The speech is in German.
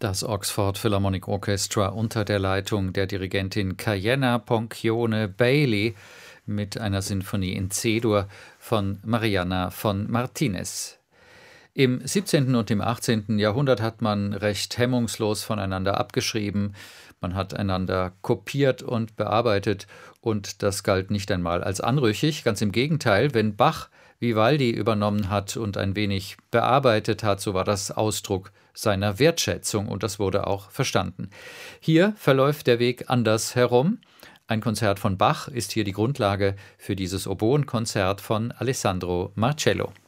Das Oxford Philharmonic Orchestra unter der Leitung der Dirigentin Kayenna Poncione Bailey mit einer Sinfonie in C-Dur von Marianna von Martinez. Im 17. und im 18. Jahrhundert hat man recht hemmungslos voneinander abgeschrieben, man hat einander kopiert und bearbeitet und das galt nicht einmal als anrüchig, ganz im Gegenteil, wenn Bach Vivaldi übernommen hat und ein wenig bearbeitet hat, so war das Ausdruck seiner Wertschätzung und das wurde auch verstanden. Hier verläuft der Weg anders herum. Ein Konzert von Bach ist hier die Grundlage für dieses Oboenkonzert von Alessandro Marcello.